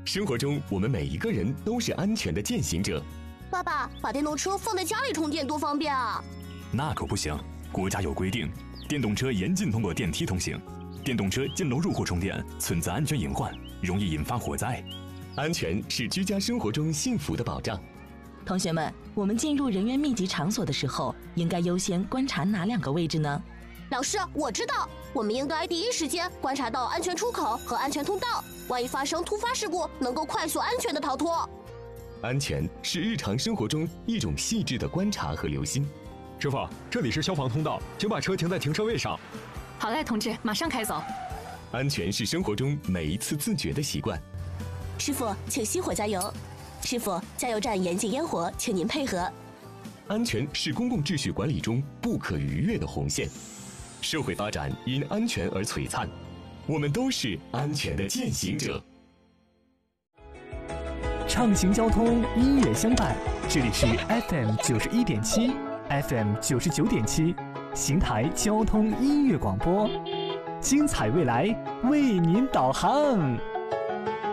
生活中，我们每一个人都是安全的践行者。 爸爸，把电动车放在家里充电多方便啊！ 那可不行，国家有规定，电动车严禁通过电梯通行，电动车进楼入户充电存在安全隐患，容易引发火灾。 安全是居家生活中幸福的保障。 同学们，我们进入人员密集场所的时候，应该优先观察哪2个位置呢？ 老师，我知道，我们应该第一时间观察到安全出口和安全通道，万一发生突发事故，能够快速安全的逃脱。 安全是日常生活中一种细致的观察和留心。 师傅，这里是消防通道，请把车停在停车位上。 好嘞，同志，马上开走。 安全是生活中每一次自觉的习惯。 师傅，请熄火加油。师傅，加油站严禁烟火，请您配合。 安全是公共秩序管理中不可逾越的红线。社会发展因安全而璀璨，我们都是安全的践行者。 畅行交通，音乐相伴，这里是 FM 91.7 FM 99.7邢台交通音乐广播，精彩未来为您导航。